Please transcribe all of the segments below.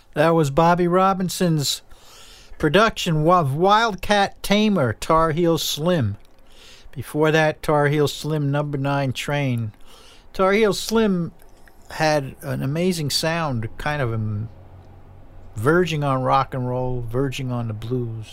That was Bobby Robinson's production of Wildcat Tamer, Tar Heel Slim. Before that, Tar Heel Slim Number 9 Train. Tar Heel Slim had an amazing sound, kind of verging on rock and roll, verging on the blues.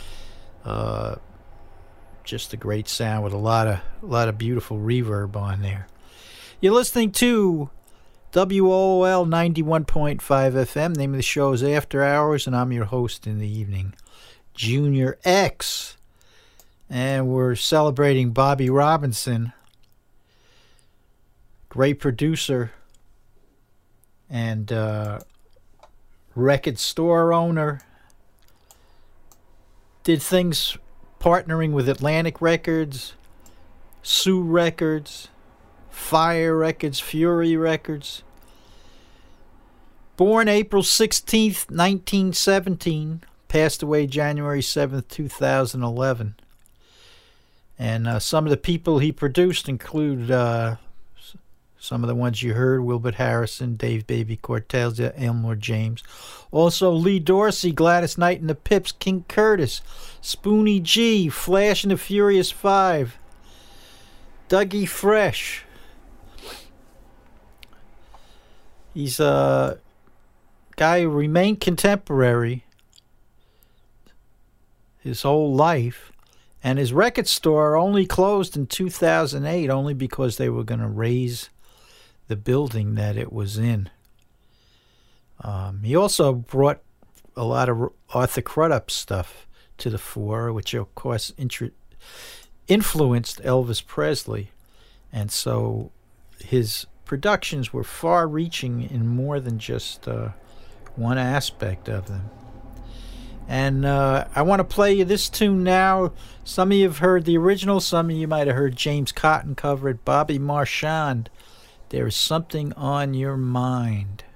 Just a great sound with a lot of beautiful reverb on there. You're listening to WOL 91.5 FM. Name of the show is After Hours, and I'm your host in the evening, Junior X. And we're celebrating Bobby Robinson, great producer and record store owner. Did things partnering with Atlantic Records, Sue Records, Fire Records, Fury Records. Born April 16th, 1917. Passed away January 7th, 2011. And some of the people he produced include some of the ones you heard: Wilbert Harrison, Dave Baby Cortez, Elmore James. Also Lee Dorsey, Gladys Knight and the Pips, King Curtis, Spoonie G, Flash and the Furious Five, Dougie Fresh. He's a guy who remained contemporary his whole life, and his record store only closed in 2008 only because they were going to raise the building that it was in. He also brought a lot of Arthur Crudup stuff to the fore, which of course influenced Elvis Presley, and so his productions were far-reaching in more than just one aspect of them. And I want to play you this tune now. Some of you have heard the original, some of you might have heard James Cotton cover it. Bobby Marchand, There Is Something on Your Mind.